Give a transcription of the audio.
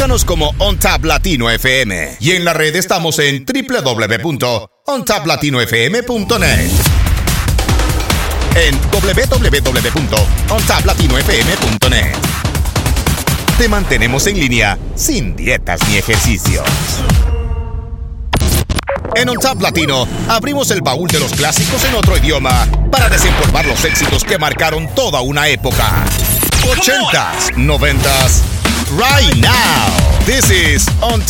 Búscanos como OnTap Latino FM. Y en la red estamos en www.ontaplatinofm.net. En www.ontaplatinofm.net. Te mantenemos en línea sin dietas ni ejercicios. En OnTap Latino abrimos el baúl de los clásicos en otro idioma para desempolvar los éxitos que marcaron toda una época. 80s, 90s, right now. This is OnTap